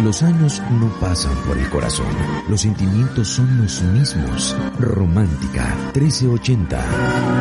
Los años no pasan por el corazón. Los sentimientos son los mismos. Romántica 1380.